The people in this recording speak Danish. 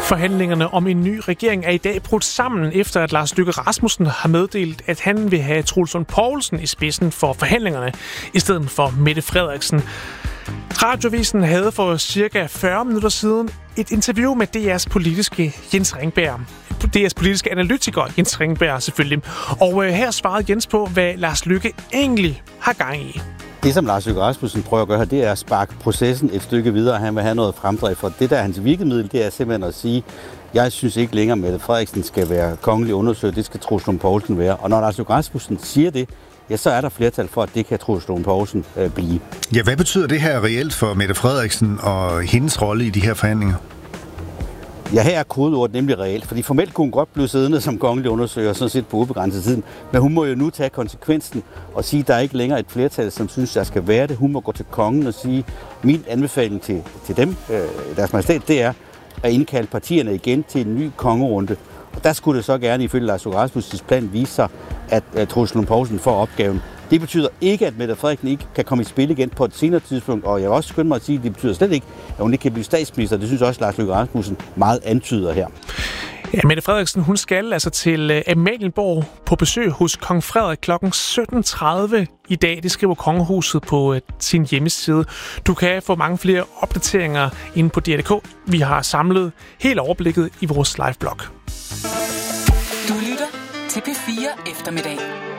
Forhandlingerne om en ny regering er i dag brudt sammen, efter at Lars Løkke Rasmussen har meddelt, at han vil have Troels Lund Poulsen i spidsen for forhandlingerne, i stedet for Mette Frederiksen. Radioavisen havde for cirka 40 minutter siden et interview med DR's politiske Jens Ringberg. DR's politiske analytiker Jens Ringberg selvfølgelig. Og her svarede Jens på, hvad Lars Løkke egentlig har gang i. Det, som Lars Løkke Rasmussen prøver at gøre her, det er at sparke processen et stykke videre. Han vil have noget fremdrift for det, der er hans virkemiddel, det er simpelthen at sige, jeg synes ikke længere, at Mette Frederiksen skal være kongelig undersøgt, det skal Troels Lund Poulsen være. Og når Lars Løkke Rasmussen siger det, ja, så er der flertal for, at det kan Troels Lund Poulsen blive. Ja, hvad betyder det her reelt for Mette Frederiksen og hendes rolle i de her forhandlinger? Ja, her er kodeordet nemlig reelt, fordi formelt kunne hun godt blive siddende som kongelig undersøger, sådan set på ubegrænset tid. Men hun må jo nu tage konsekvensen og sige, at der er ikke længere et flertal, som synes, der skal være det. Hun må gå til kongen og sige, min anbefaling til dem, deres majestæt, det er at indkalde partierne igen til en ny kongerunde. Og der skulle det så gerne ifølge Lars Løkke Rasmussens plan vise sig, at Troels Lund Poulsen får opgaven. Det betyder ikke, at Mette Frederiksen ikke kan komme i spil igen på et senere tidspunkt, og jeg vil også skynde mig at sige, at det betyder slet ikke, at hun ikke kan blive statsminister. Det synes også Lars Løkke Rasmussen meget antyder her. Ja, Mette Frederiksen, hun skal altså til Amalienborg på besøg hos kong Frederik kl. 17.30 i dag. Det skriver kongehuset på sin hjemmeside. Du kan få mange flere opdateringer inde på DR.dk. Vi har samlet helt overblikket i vores liveblog. Du lytter til P4 Eftermiddag.